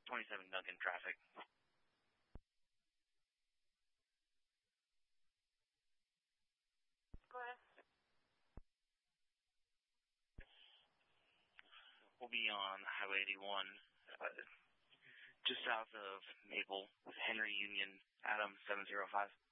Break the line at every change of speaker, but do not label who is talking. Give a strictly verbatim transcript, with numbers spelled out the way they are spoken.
twenty-seven Duncan traffic.
Go ahead.
We'll be on Highway eighty-one, uh, just south of Maple, with Henry Union, Adam seven zero five.